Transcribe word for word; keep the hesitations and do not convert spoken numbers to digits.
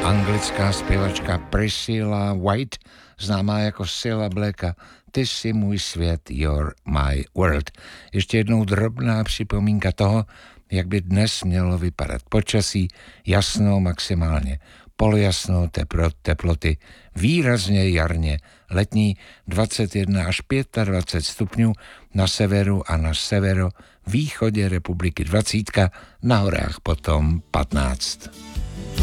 Anglická zpěvačka Priscilla White, známá jako Cilla Blacka. Ty jsi můj svět, you're my world. Ještě jednou drobná připomínka toho, jak by dnes mělo vypadat počasí, jasno maximálně, polojasno, teplo, teploty, výrazně jarně, letní dvacet jedna až dvacet pět stupňů, na severu a na severo východě republiky dvacet, na horách potom patnáct.